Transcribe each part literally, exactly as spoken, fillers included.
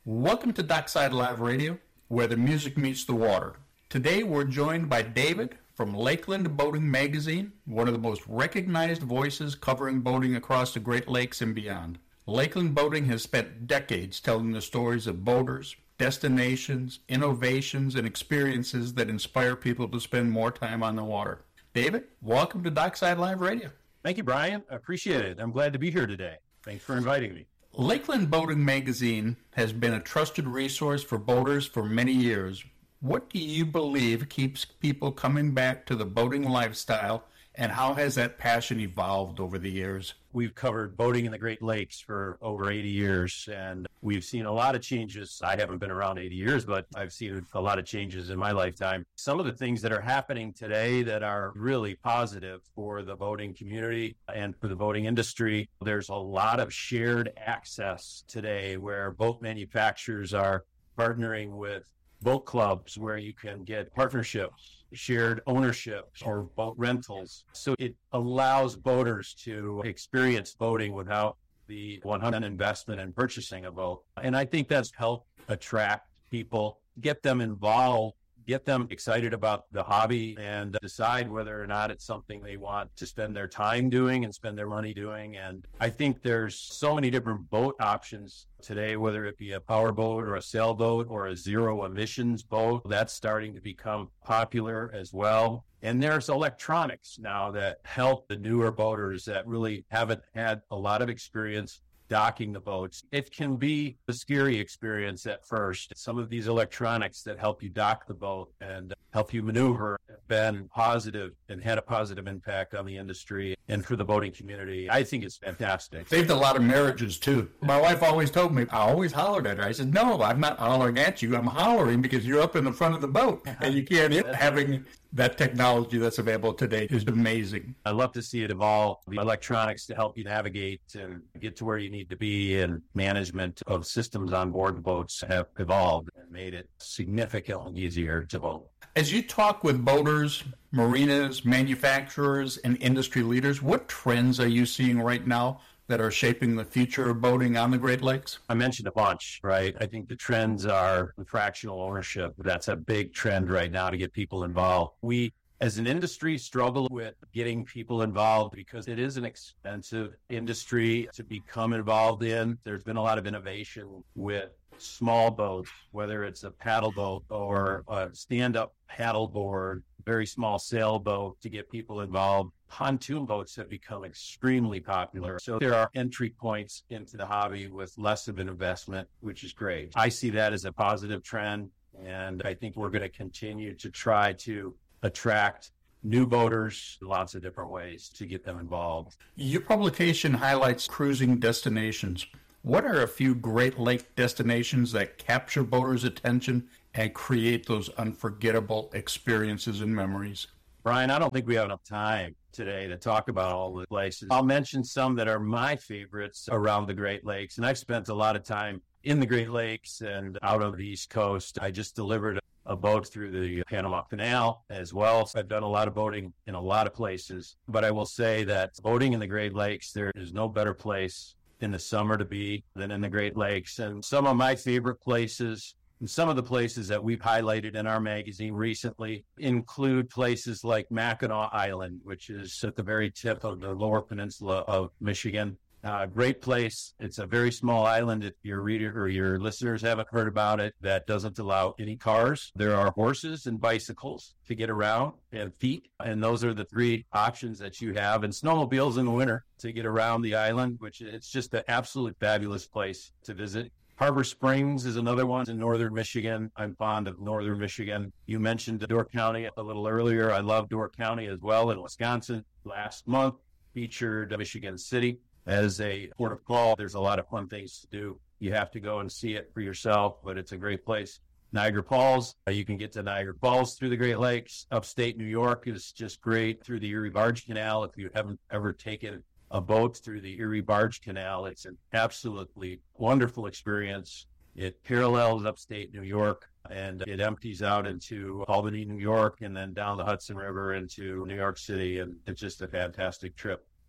Welcome to Dockside Live Radio, where the music meets the water. Today we're joined by David from Lakeland Boating Magazine, one of the most recognized voices covering boating across the Great Lakes and beyond. Lakeland Boating has spent decades telling the stories of boaters, destinations, innovations, and experiences that inspire people to spend more time on the water. David, welcome to Dockside Live Radio. Thank you, Brian. I appreciate it. I'm glad to be here today. Thanks for inviting me. Lakeland Boating Magazine has been a trusted resource for boaters for many years. What do you believe keeps people coming back to the boating lifestyle, and how has that passion evolved over the years? We've covered boating in the Great Lakes for over eighty years, and we've seen a lot of changes. I haven't been around eighty years, but I've seen a lot of changes in my lifetime. Some of the things that are happening today that are really positive for the boating community and for the boating industry, there's a lot of shared access today where boat manufacturers are partnering with boat clubs where you can get partnerships, shared ownership, or boat rentals. So it allows boaters to experience boating without the one hundred percent investment in purchasing a boat. And I think that's helped attract people, get them involved, get them excited about the hobby, and decide whether or not it's something they want to spend their time doing and spend their money doing. And I think there's so many different boat options today, whether it be a power boat or a sailboat or a zero emissions boat. That's starting to become popular as well. And there's electronics now that help the newer boaters that really haven't had a lot of experience docking the boats. It can be a scary experience at first. Some of these electronics that help you dock the boat and help you maneuver have been positive and had a positive impact on the industry and for the boating community. I think it's fantastic. Saved a lot of marriages, too. My wife always told me, I always hollered at her. I said, no, I'm not hollering at you. I'm hollering because you're up in the front of the boat and you can't hit. Having that technology that's available today is amazing. I love to see it evolve. The electronics to help you navigate and get to where you need to be, and management of systems on board the boats have evolved and made it significantly easier to boat. As you talk with boaters, marinas, manufacturers, and industry leaders, what trends are you seeing right now that are shaping the future of boating on the Great Lakes? I mentioned a bunch, right? I think the trends are fractional ownership. That's a big trend right now to get people involved. We, as an industry, struggle with getting people involved because it is an expensive industry to become involved in. There's been a lot of innovation with small boats, whether it's a paddle boat or a stand-up paddle board, very small sailboat to get people involved. Pontoon boats have become extremely popular. So there are entry points into the hobby with less of an investment, which is great. I see that as a positive trend, and I think we're going to continue to try to attract new boaters in lots of different ways to get them involved. Your publication highlights cruising destinations. What are a few Great Lake destinations that capture boaters' attention and create those unforgettable experiences and memories? Brian, I don't think we have enough time today to talk about all the places. I'll mention some that are my favorites around the Great Lakes, and I've spent a lot of time in the Great Lakes and out on the East Coast. I just delivered a boat through the Panama Canal as well. So I've done a lot of boating in a lot of places, but I will say that boating in the Great Lakes, there is no better place in the summer to be than in the Great Lakes. And some of my favorite places, and some of the places that we've highlighted in our magazine recently, include places like Mackinac Island, which is at the very tip of the lower peninsula of Michigan. Uh, great place. It's a very small island. If your reader or your listeners haven't heard about it, that doesn't allow any cars. There are horses and bicycles to get around, and feet. And those are the three options that you have. And snowmobiles in the winter to get around the island, which it's just an absolutely fabulous place to visit. Harbor Springs is another one in northern Michigan. I'm fond of northern Michigan. You mentioned Door County a little earlier. I love Door County as well in Wisconsin. Last month featured Michigan City as a port of call. There's a lot of fun things to do. You have to go and see it for yourself, but it's a great place. Niagara Falls, uh, you can get to Niagara Falls through the Great Lakes. Upstate New York is just great through the Erie Barge Canal. If you haven't ever taken a boat through the Erie Barge Canal, it's an absolutely wonderful experience. It parallels upstate New York, and it empties out into Albany, New York, and then down the Hudson River into New York City, and it's just a fantastic trip.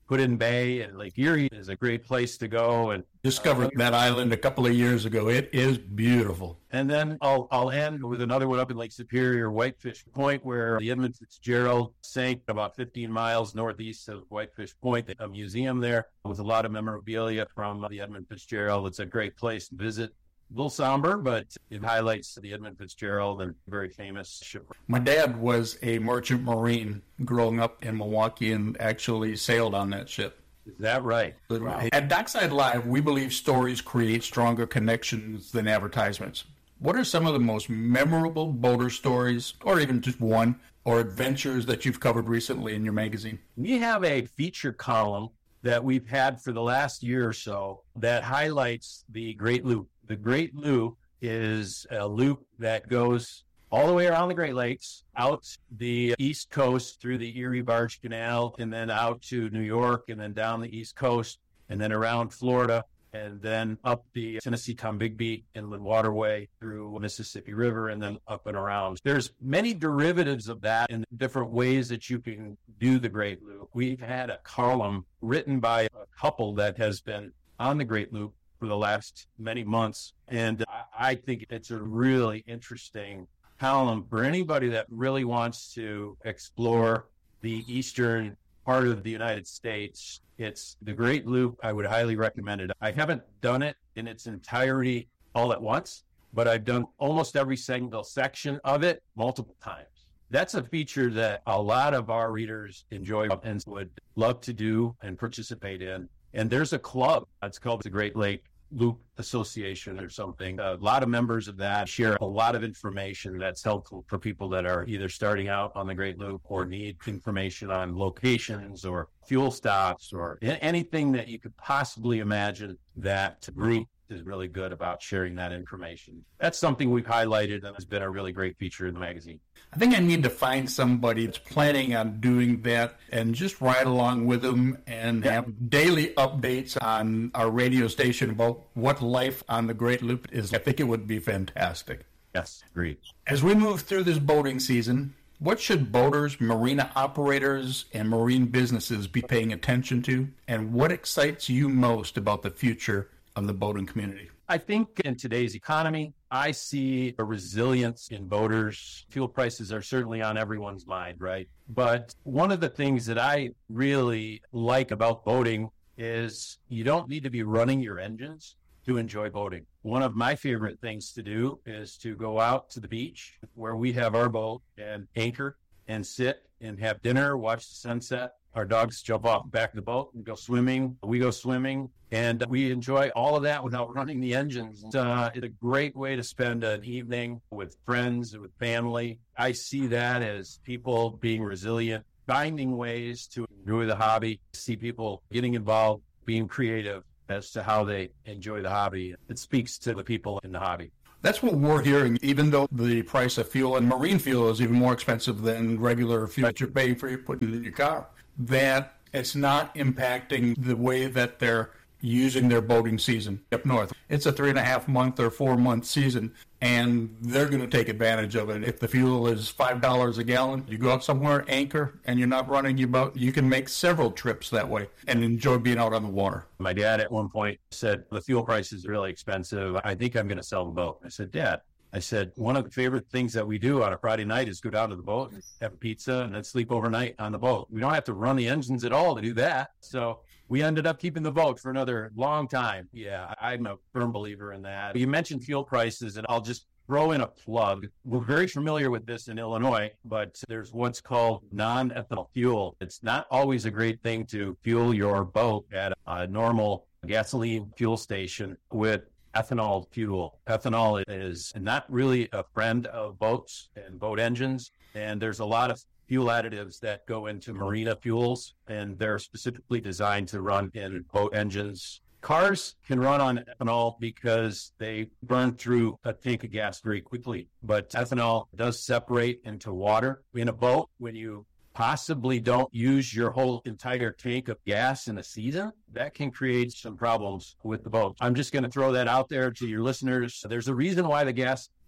Put-in Bay and Lake Erie is a great place to go. And discovered uh, that island a couple of years ago. It is beautiful. And then I'll I'll end with another one up in Lake Superior, Whitefish Point, where the Edmund Fitzgerald sank about fifteen miles northeast of Whitefish Point. A museum there with a lot of memorabilia from the Edmund Fitzgerald. It's a great place to visit. A little somber, but it highlights the Edmund Fitzgerald and very famous shipwreck. My dad was a merchant marine growing up in Milwaukee and actually sailed on that ship. Is that right? Wow. At Dockside Live, we believe stories create stronger connections than advertisements. What are some of the most memorable boater stories, or even just one, or adventures that you've covered recently in your magazine? We have a feature column that we've had for the last year or so that highlights the Great Loop. The Great Loop is a loop that goes all the way around the Great Lakes, out the East Coast through the Erie Barge Canal, and then out to New York, and then down the East Coast, and then around Florida, and then up the Tennessee-Tombigbee Inland Waterway through Mississippi River, and then up and around. There's many derivatives of that in different ways that you can do the Great Loop. We've had a column written by a couple that has been on the Great Loop for the last many months, and I think it's a really interesting column for anybody that really wants to explore the eastern part of the United States. It's the Great Loop. I would highly recommend it. I haven't done it in its entirety all at once, but I've done almost every single section of it multiple times. That's a feature that a lot of our readers enjoy and would love to do and participate in. And there's a club. It's called the Great Lake Loop Association or something. A lot of members of that share a lot of information that's helpful for people that are either starting out on the Great Loop or need information on locations or fuel stops or anything that you could possibly imagine. That group is really good about sharing that information. That's something we've highlighted and has been a really great feature in the magazine. I think I need to find somebody that's planning on doing that and just ride along with them and have daily updates on our radio station about what life on the Great Loop is. I think it would be fantastic. Yes, agreed. As we move through this boating season, what should boaters, marina operators, and marine businesses be paying attention to? And what excites you most about the future of the boating community? I think in today's economy, I see a resilience in boaters. Fuel prices are certainly on everyone's mind, right? But one of the things that I really like about boating is you don't need to be running your engines to enjoy boating. One of my favorite things to do is to go out to the beach where we have our boat and anchor and sit and have dinner, watch the sunset. Our dogs jump off the back of the boat and go swimming. We go swimming, and we enjoy all of that without running the engines. Uh, it's a great way to spend an evening with friends and with family. I see that as people being resilient, finding ways to enjoy the hobby, see people getting involved, being creative as to how they enjoy the hobby. It speaks to the people in the hobby. That's what we're hearing, even though the price of fuel and marine fuel is even more expensive than regular fuel that you're paying for you putting in your car, that it's not impacting the way that they're using their boating season up north. It's a three and a half month or four month season, and they're going to take advantage of it. If the fuel is five dollars a gallon, you go out somewhere, anchor, and you're not running your boat, you can make several trips that way and enjoy being out on the water. My dad at one point said, the fuel price is really expensive. I think I'm going to sell the boat. I said, Dad, I said, one of the favorite things that we do on a Friday night is go down to the boat and have a pizza and then sleep overnight on the boat. We don't have to run the engines at all to do that. So we ended up keeping the boat for another long time. Yeah, I'm a firm believer in that. You mentioned fuel prices, and I'll just throw in a plug. We're very familiar with this in Illinois, but there's what's called non-ethanol fuel. It's not always a great thing to fuel your boat at a normal gasoline fuel station with ethanol fuel. Ethanol is not really a friend of boats and boat engines, and there's a lot of fuel additives that go into marina fuels, and they're specifically designed to run in boat engines. Cars can run on ethanol because they burn through a tank of gas very quickly, but ethanol does separate into water. In a boat, when you possibly don't use your whole entire tank of gas in a season, that can create some problems with the boat. I'm just going to throw that out there to your listeners. There's a reason why the gas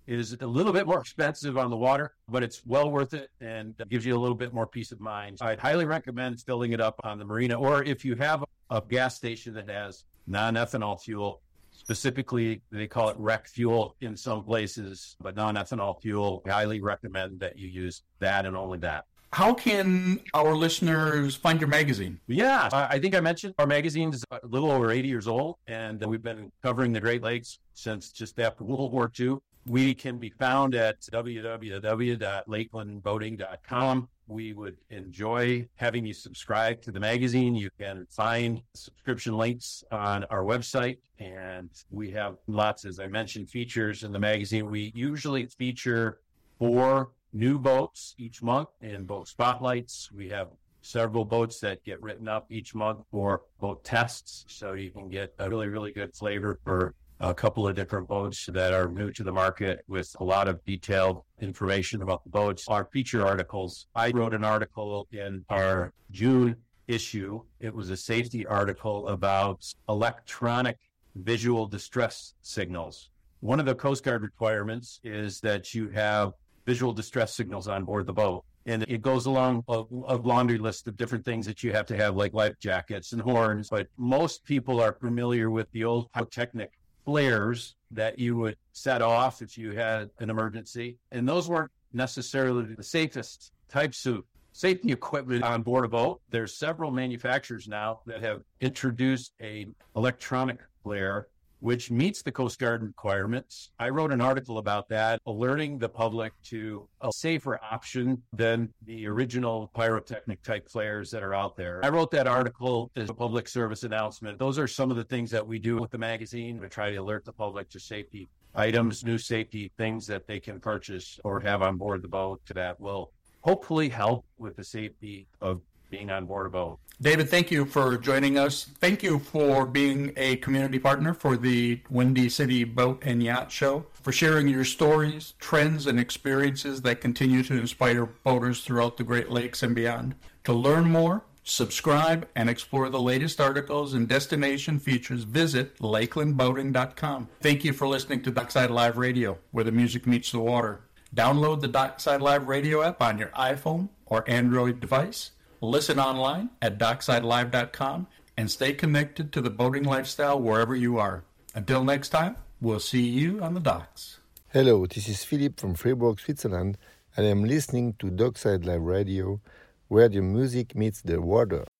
is a little bit more expensive on the water, but it's well worth it and gives you a little bit more peace of mind. I'd highly recommend filling it up on the marina, or if you have a gas station that has non-ethanol fuel, specifically they call it rec fuel in some places, but non-ethanol fuel, I highly recommend that you use that and only that. How can our listeners find your magazine? Yeah, I think I mentioned our magazine is a little over eighty years old, and we've been covering the Great Lakes since just after World War Two. We can be found at w w w dot lakeland boating dot com. We would enjoy having you subscribe to the magazine. You can find subscription links on our website, and we have lots, as I mentioned, features in the magazine. We usually feature four new boats each month in boat spotlights. We have several boats that get written up each month for boat tests, so you can get a really, really good flavor for a couple of different boats that are new to the market with a lot of detailed information about the boats. Our feature articles, I wrote an article in our June issue. It was a safety article about electronic visual distress signals. One of the Coast Guard requirements is that you have visual distress signals on board the boat. And it goes along a, a laundry list of different things that you have to have, like life jackets and horns. But most people are familiar with the old pyrotechnic flares that you would set off if you had an emergency. And those weren't necessarily the safest types of safety equipment on board a boat. There's several manufacturers now that have introduced a electronic flare which meets the Coast Guard requirements. I wrote an article about that, alerting the public to a safer option than the original pyrotechnic type flares that are out there. I wrote that article as a public service announcement. Those are some of the things that we do with the magazine to try to alert the public to safety items, new safety things that they can purchase or have on board the boat that will hopefully help with the safety of being on board a boat. David, thank you for joining us. Thank you for being a community partner for the Windy City Boat and Yacht Show, for sharing your stories, trends, and experiences that continue to inspire boaters throughout the Great Lakes and beyond. To learn more, subscribe, and explore the latest articles and destination features, visit lakeland boating dot com. Thank you for listening to Dockside Live Radio, where the music meets the water. Download the Dockside Live Radio app on your iPhone or Android device. Listen online at dockside live dot com and stay connected to the boating lifestyle wherever you are. Until next time, we'll see you on the docks. Hello, this is Philip from Freiburg, Switzerland, and I'm listening to Dockside Live Radio, where the music meets the water.